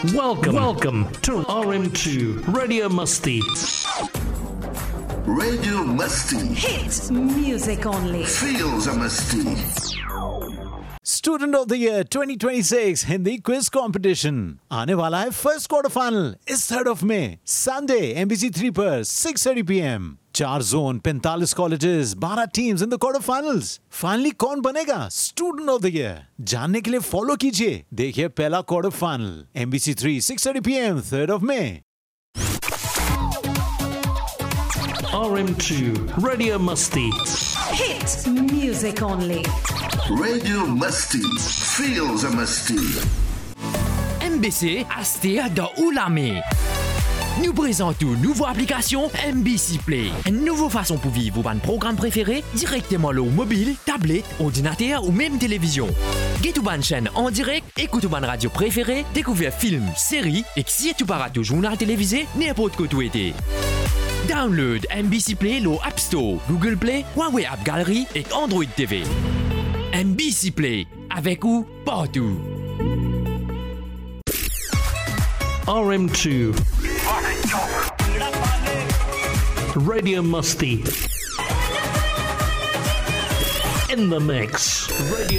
Welcome to RM2 Radio Musti. Radio Musti. Hit music only. Feels a Musti. Student of the year 2026 Hindi quiz competition आने वाला है first quarter final इस 3rd of May Sunday MBC 3 पर 6:30 PM 4 zone 45 colleges 12 teams in the quarter finals. Finally कौन बनेगा student of the year जानने के लिए फॉलो कीजिए। देखिए पहला quarter final MBC 3 6:30 PM 3rd of May। RM2 Radio Musti. Hit music only. Radio Musti. Feels a Musti. MBC Astir dans Oulame. Nous présentons une nouvelle application MBC Play. Une nouvelle façon pour vivre votre programme préféré directement sur mobile, tablette, ordinateur ou même télévision. Get une chaîne en direct, écoute une radio préférée, découvrir films, séries et si tu paras tout journal télévisé, n'importe quoi tout été. Download MBC Play sur App Store, Google Play, Huawei App Gallery et Android TV. MBC Play, avec ou partout. RM2 Radio Musti. In the mix. Radio